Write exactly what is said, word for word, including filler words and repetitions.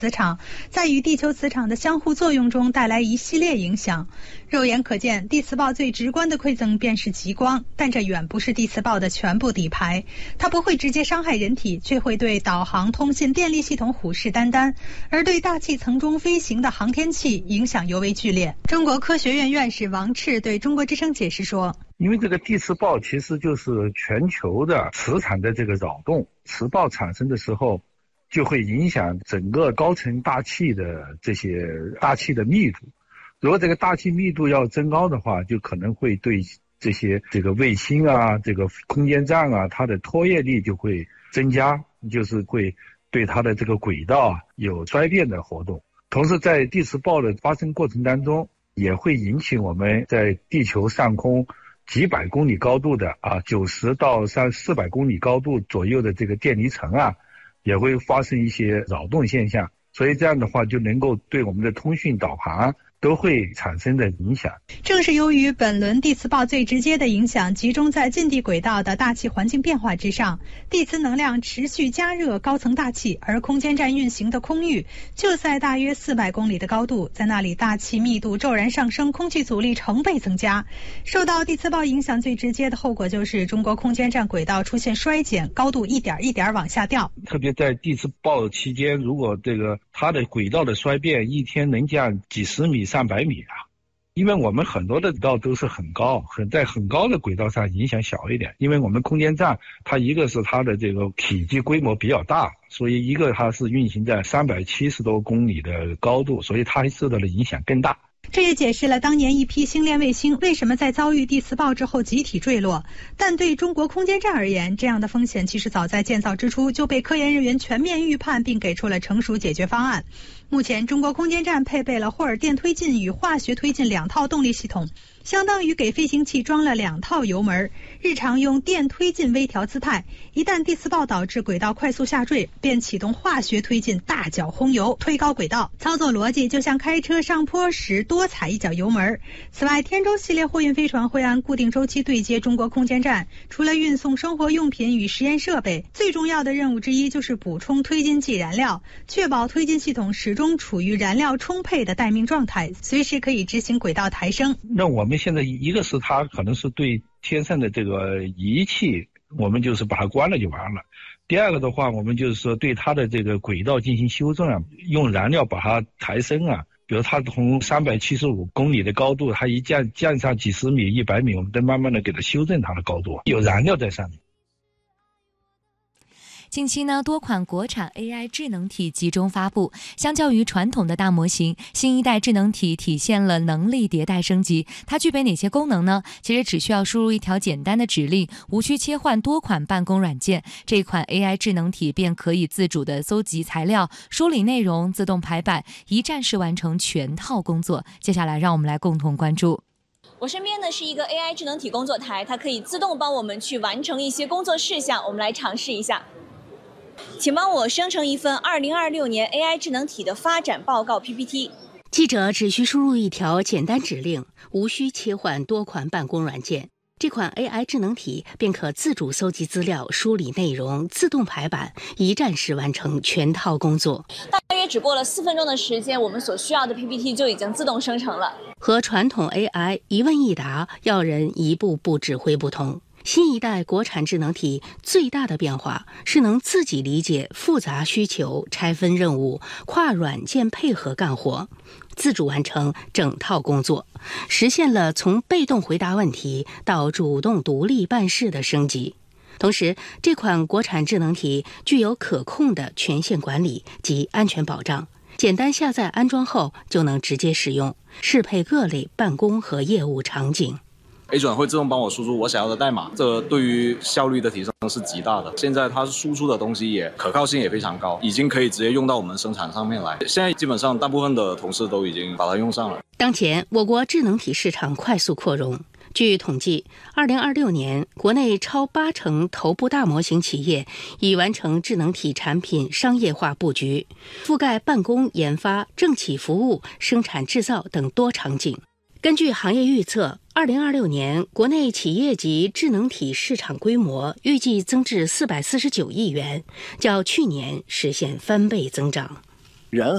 磁场在与地球磁场的相互作用中带来一系列影响。肉眼可见，地磁暴最直观的馈赠便是极光，但这远不是地磁暴的全部底牌。它不会直接伤害人体，却会对导航、通信、电力系统虎视眈眈，而对大气层中飞行的航天器影响尤为剧烈。中国科学院院士王赤对中国之声解释说， 因为这个地磁暴其实就是全球的磁场的这个扰动，磁暴产生的时候就会影响整个高层大气的这些大气的密度。如果这个大气密度要增高的话，就可能会对这些这个卫星啊、这个空间站啊，它的拖曳力就会增加，就是会对它的这个轨道啊有衰变的活动。同时在地磁暴的发生过程当中，也会引起我们在地球上空几百公里高度的啊，九十到三四百公里高度左右的这个电离层啊，也会发生一些扰动现象。所以这样的话就能够对我们的通讯导航都会产生的影响。 正是由于本轮地磁暴最直接的影响集中在近地轨道的大气环境变化之上，地磁能量持续加热高层大气，而空间站运行的空域就在大约四百公里的高度，在那里大气密度骤然上升，空气阻力成倍增加。受到地磁暴影响最直接的后果就是中国空间站轨道出现衰减，高度一点一点往下掉。 特别在地磁暴期间，如果这个它的轨道的衰变一天能降几十米上百米啊，因为我们很多的轨道都是很高，很在很高的轨道上影响小一点，因为我们空间站它一个是它的这个体积规模比较大，所以一个它是运行在三百七十多公里的高度，所以它受到的影响更大。 这也解释了当年一批星链卫星为什么在遭遇地磁暴之后集体坠落。但对中国空间站而言，这样的风险其实早在建造之初就被科研人员全面预判，并给出了成熟解决方案。目前中国空间站配备了霍尔电推进与化学推进两套动力系统，相当于给飞行器装了两套油门，日常用电推进微调姿态，一旦地磁暴导致轨道快速下坠，便启动化学推进大脚轰油推高轨道。操作逻辑就像开车上坡时多踩一脚油门。此外，天舟系列货运飞船会按固定周期对接中国空间站，除了运送生活用品与实验设备，最重要的任务之一就是补充推进剂燃料，确保推进系统始终处于燃料充沛的待命状态，随时可以执行轨道抬升。 那我们现在一个是它可能是对天上的这个仪器，我们就是把它关了就完了。第二个的话，我们就是说对它的这个轨道进行修正啊，用燃料把它抬升啊。比如它从三百七十五公里的高度，它一降降上几十米、一百米，我们再慢慢的给它修正它的高度，有燃料在上面。 近期呢，多款国产 A I 智能体集中发布。相较于传统的大模型，新一代智能体体现了能力迭代升级。它具备哪些功能呢？其实只需要输入一条简单的指令，无需切换多款办公软件，这款 A I 智能体便可以自主的搜集材料、梳理内容、自动排版，一站式完成全套工作。接下来，让我们来共同关注。 我身边呢是一个 A I 智能体工作台，它可以自动帮我们去完成一些工作事项，我们来尝试一下。请帮我生成一份二零二六年 A I 智能体的发展报告 P P T。 记者只需输入一条简单指令，无需切换多款办公软件，这款 A I 智能体便可自主搜集资料、梳理内容、自动排版，一站式完成全套工作。 大约只过了四分钟的时间，我们所需要的 P P T 就已经自动生成了。 和传统 A I 一问一答、要人一步步指挥不同，新一代国产智能体最大的变化是能自己理解复杂需求，拆分任务，跨软件配合干活，自主完成整套工作，实现了从被动回答问题到主动独立办事的升级。同时，这款国产智能体具有可控的权限管理及安全保障，简单下载安装后就能直接使用，适配各类办公和业务场景。 A 转会自动帮我输出我想要的代码，这对于效率的提升是极大的。现在它输出的东西也可靠性也非常高，已经可以直接用到我们生产上面来。现在基本上大部分的同事都已经把它用上了。 当前我国智能体市场快速扩容，据统计，二零二六年国内超八成头部大模型企业已完成智能体产品商业化布局，覆盖办公、研发、政企服务、生产制造等多场景。根据行业预测，二零二六年国内企业级智能体市场规模预计增至四百四十九亿元，较去年实现翻倍增长。